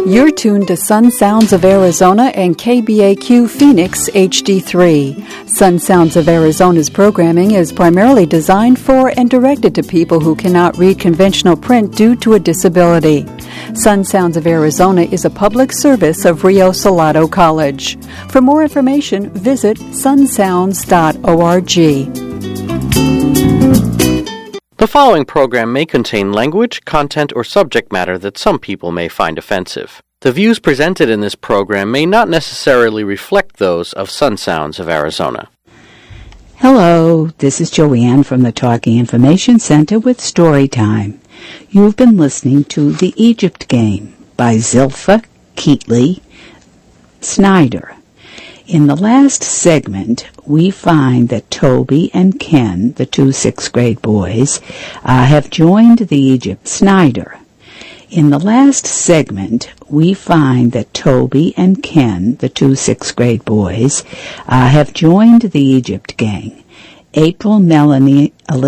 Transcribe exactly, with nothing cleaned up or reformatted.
You're tuned to Sun Sounds of Arizona and K B A Q Phoenix H D three. Sun Sounds of Arizona's programming is primarily designed for and directed to people who cannot read conventional print due to a disability. Sun Sounds of Arizona is a public service of Rio Salado College. For more information, visit sun sounds dot org. The following program may contain language, content, or subject matter that some people may find offensive. The views presented in this program may not necessarily reflect those of Sun Sounds of Arizona. Hello, this is Joanne from the Talking Information Center with Storytime. You've been listening to The Egypt Game by Zilpha Keatley Snyder. In the last segment, we find that Toby and Ken, the two sixth grade boys, uh, have joined the Egypt Snyder. In the last segment, we find that Toby and Ken, the two sixth grade boys, uh, have joined the Egypt gang. April, Melanie, Elizabeth,